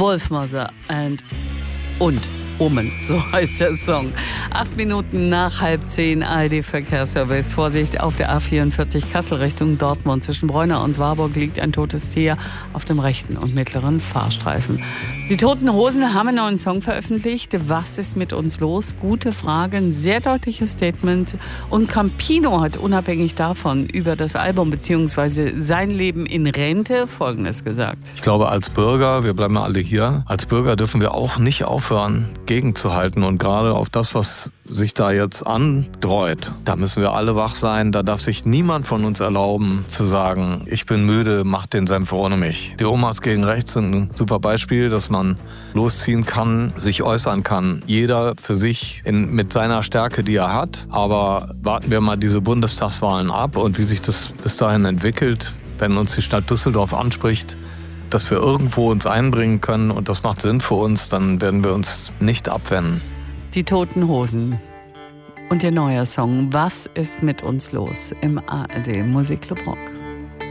Wolfmother und Woman, so heißt der Song. 8 Minuten nach 9:30 ARD-Verkehrsservice. Vorsicht auf der A44 Kassel Richtung Dortmund. Zwischen Bräuner und Warburg liegt ein totes Tier auf dem rechten und mittleren Fahrstreifen. Die Toten Hosen haben einen neuen Song veröffentlicht. Was ist mit uns los? Gute Frage, ein sehr deutliches Statement. Und Campino hat unabhängig davon über das Album bzw. sein Leben in Rente Folgendes gesagt. Ich glaube, als Bürger, wir bleiben alle hier, als Bürger dürfen wir auch nicht aufhören, gegenzuhalten. Und gerade auf das, was sich da jetzt andreut, da müssen wir alle wach sein. Da darf sich niemand von uns erlauben zu sagen, ich bin müde, mach den Senf ohne mich. Die Omas gegen rechts sind ein super Beispiel, dass man losziehen kann, sich äußern kann. Jeder für sich mit seiner Stärke, die er hat. Aber warten wir mal diese Bundestagswahlen ab und wie sich das bis dahin entwickelt. Wenn uns die Stadt Düsseldorf anspricht, dass wir irgendwo uns einbringen können und das macht Sinn für uns, dann werden wir uns nicht abwenden. Die Toten Hosen und ihr neuer Song Was ist mit uns los im ARD Musikclub Rock.